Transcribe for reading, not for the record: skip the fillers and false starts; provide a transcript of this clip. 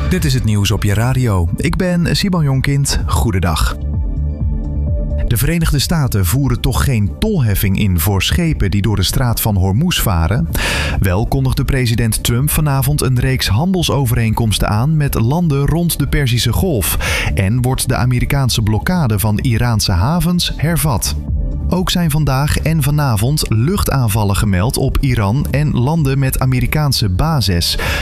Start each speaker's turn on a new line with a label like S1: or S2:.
S1: Dit is het nieuws op je radio. Ik ben Siban Jonkind. Goedendag. De Verenigde Staten voeren toch geen tolheffing in voor schepen die door de straat van Hormuz varen. Wel kondigde president Trump vanavond een reeks handelsovereenkomsten aan met landen rond de Perzische Golf. En wordt de Amerikaanse blokkade van Iraanse havens hervat. Ook zijn vandaag en vanavond luchtaanvallen gemeld op Iran en landen met Amerikaanse bases.